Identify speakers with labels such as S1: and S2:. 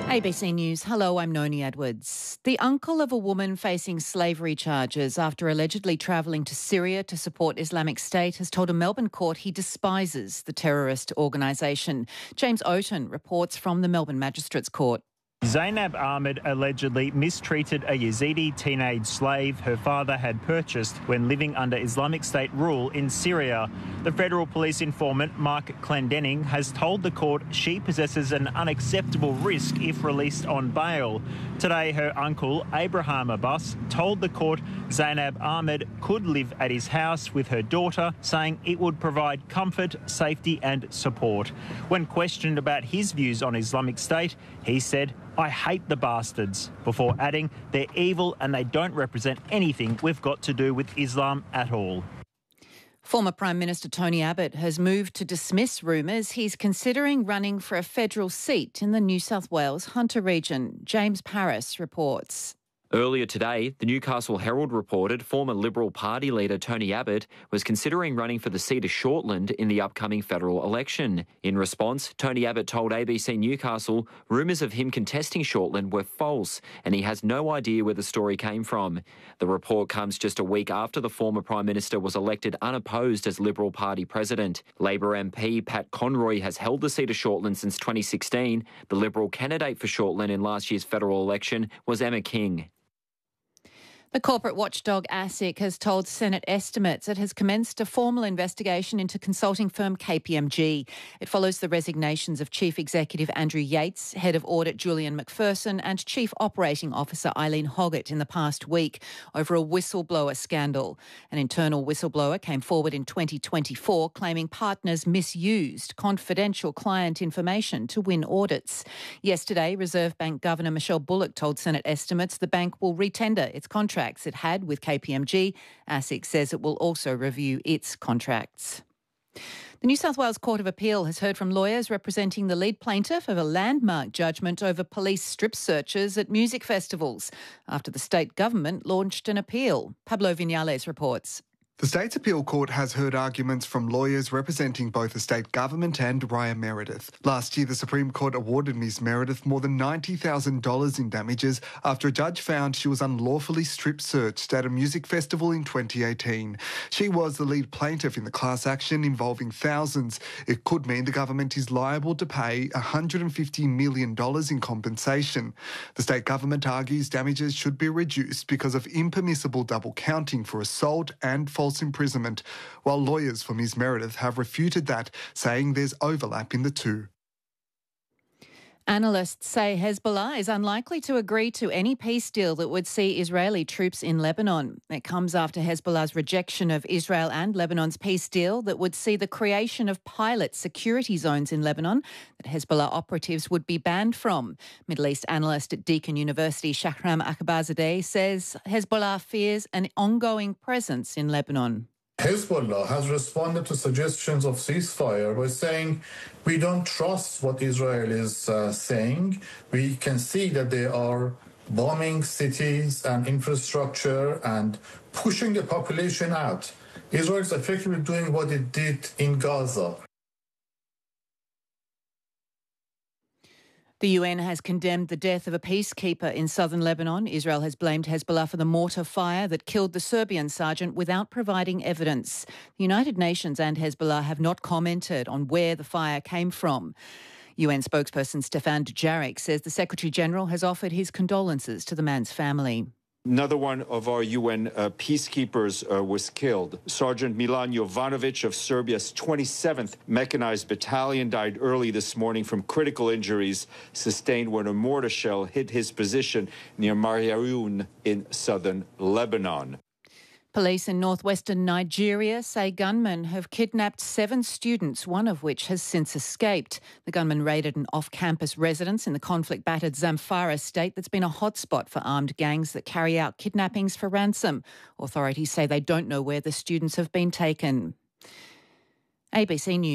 S1: ABC News. Hello, I'm Noni Edwards. The uncle of a woman facing slavery charges after allegedly travelling to Syria to support Islamic State has told a Melbourne court he despises the terrorist organisation. James Oaten reports from the Melbourne Magistrates Court.
S2: Zainab Ahmed allegedly mistreated a Yazidi teenage slave her father had purchased when living under Islamic State rule in Syria. The federal police informant Mark Clendenning has told the court she possesses an unacceptable risk if released on bail. Today, her uncle, Abraham Abbas, told the court Zainab Ahmed could live at his house with her daughter, saying it would provide comfort, safety and support. When questioned about his views on Islamic State, he said, "I hate the bastards," before adding, "They're evil and they don't represent anything we've got to do with Islam at all."
S1: Former Prime Minister Tony Abbott has moved to dismiss rumours he's considering running for a federal seat in the New South Wales Hunter region. James Paris reports.
S3: Earlier today, the Newcastle Herald reported former Liberal Party leader Tony Abbott was considering running for the seat of Shortland in the upcoming federal election. In response, Tony Abbott told ABC Newcastle rumours of him contesting Shortland were false and he has no idea where the story came from. The report comes just a week after the former Prime Minister was elected unopposed as Liberal Party president. Labor MP Pat Conroy has held the seat of Shortland since 2016. The Liberal candidate for Shortland in last year's federal election was Emma King.
S1: The corporate watchdog ASIC has told Senate estimates it has commenced a formal investigation into consulting firm KPMG. It follows the resignations of Chief Executive Andrew Yates, Head of Audit Julian McPherson and Chief Operating Officer Eileen Hoggett in the past week over a whistleblower scandal. An internal whistleblower came forward in 2024 claiming partners misused confidential client information to win audits. Yesterday, Reserve Bank Governor Michelle Bullock told Senate estimates the bank will retender its contract it had with KPMG. ASIC says it will also review its contracts. The New South Wales Court of Appeal has heard from lawyers representing the lead plaintiff of a landmark judgment over police strip searches at music festivals after the state government launched an appeal. Pablo Vinales reports.
S4: The State's Appeal Court has heard arguments from lawyers representing both the state government and Raya Meredith. Last year, the Supreme Court awarded Ms Meredith more than $90,000 in damages after a judge found she was unlawfully strip-searched at a music festival in 2018. She was the lead plaintiff in the class action involving thousands. It could mean the government is liable to pay $150 million in compensation. The state government argues damages should be reduced because of impermissible double counting for assault and false imprisonment, while lawyers for Ms Meredith have refuted that, saying there's overlap in the two.
S1: Analysts say Hezbollah is unlikely to agree to any peace deal that would see Israeli troops in Lebanon. It comes after Hezbollah's rejection of Israel and Lebanon's peace deal that would see the creation of pilot security zones in Lebanon that Hezbollah operatives would be banned from. Middle East analyst at Deakin University Shahram Akbarzadeh says Hezbollah fears an ongoing presence in Lebanon.
S5: Hezbollah has responded to suggestions of ceasefire by saying, we don't trust what Israel is saying. We can see that they are bombing cities and infrastructure and pushing the population out. Israel is effectively doing what it did in Gaza.
S1: The UN has condemned the death of a peacekeeper in southern Lebanon. Israel has blamed Hezbollah for the mortar fire that killed the Serbian sergeant without providing evidence. The United Nations and Hezbollah have not commented on where the fire came from. UN spokesperson Stefan Dujarric says the Secretary-General has offered his condolences to the man's family.
S6: Another one of our UN peacekeepers was killed. Sergeant Milan Jovanovic of Serbia's 27th Mechanized Battalion died early this morning from critical injuries sustained when a mortar shell hit his position near Mariaoun in southern Lebanon.
S1: Police in northwestern Nigeria say gunmen have kidnapped 7 students, one of which has since escaped. The gunmen raided an off-campus residence in the conflict-battered Zamfara state that's been a hotspot for armed gangs that carry out kidnappings for ransom. Authorities say they don't know where the students have been taken. ABC News.